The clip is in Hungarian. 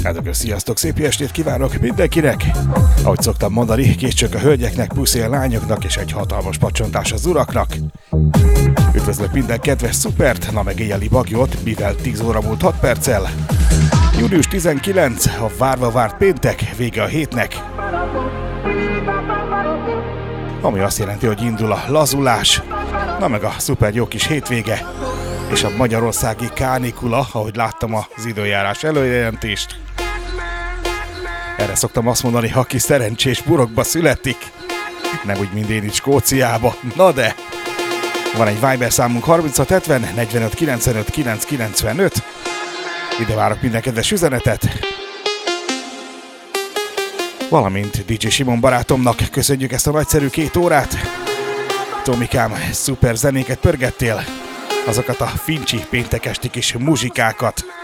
Hát sziasztok, szép estét kívánok mindenkinek! Ahogy szoktam mondani, kész csak a hölgyeknek, puszi a lányoknak és egy hatalmas pacsontás az uraknak. Üdvözlök minden kedves szupert, na meg éjjeli bagyot, mivel 10 óra múlt 6 perccel. Július 19, a várva várt péntek, vége a hétnek. Ami azt jelenti, hogy indul a lazulás, na meg a szuper jó kis hétvége, és a magyarországi kánikula, ahogy láttam az időjárás előjelentést. Erre szoktam azt mondani, ha aki szerencsés burokba születik, nem úgy, mint én itt Skóciába, na de! Van egy Viber számunk 3670 45 95 995. Ide várok minden kedves üzenetet. Valamint DJ Simon barátomnak köszönjük ezt a nagyszerű 2 órát. Tomikám, szuper zenéket pörgettél. Azokat a fincsi péntekesti kis muzsikákat.